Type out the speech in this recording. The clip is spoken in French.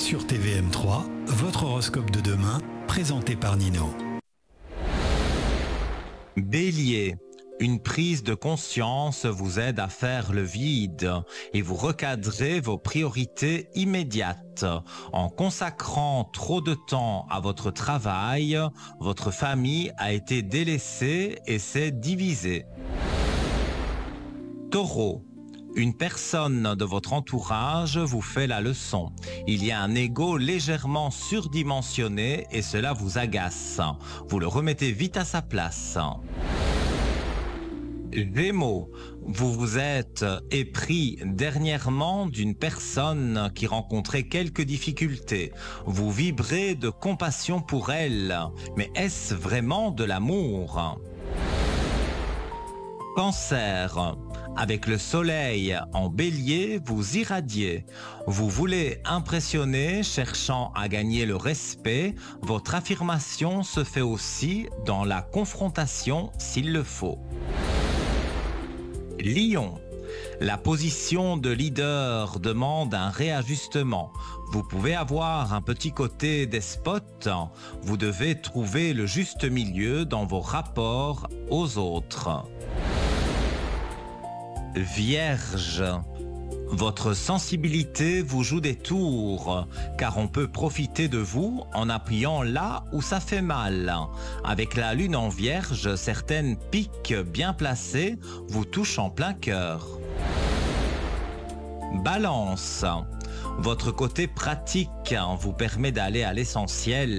Sur TVM3, votre horoscope de demain, présenté par Nino. Bélier, une prise de conscience vous aide à faire le vide et vous recadrez vos priorités immédiates. En consacrant trop de temps à votre travail, votre famille a été délaissée et s'est divisée. Taureau, une personne de votre entourage vous fait la leçon. Il y a un ego légèrement surdimensionné et cela vous agace. Vous le remettez vite à sa place. Gémeaux, vous vous êtes épris dernièrement d'une personne qui rencontrait quelques difficultés. Vous vibrez de compassion pour elle, mais est-ce vraiment de l'amour ? Cancer, avec le soleil en bélier, vous irradiez. Vous voulez impressionner, cherchant à gagner le respect. Votre affirmation se fait aussi dans la confrontation s'il le faut. Lion, la position de leader demande un réajustement. Vous pouvez avoir un petit côté despote. Vous devez trouver le juste milieu dans vos rapports aux autres. Vierge, votre sensibilité vous joue des tours, car on peut profiter de vous en appuyant là où ça fait mal. Avec la lune en Vierge, certaines piques bien placées vous touchent en plein cœur. Balance, votre côté pratique vous permet d'aller à l'essentiel.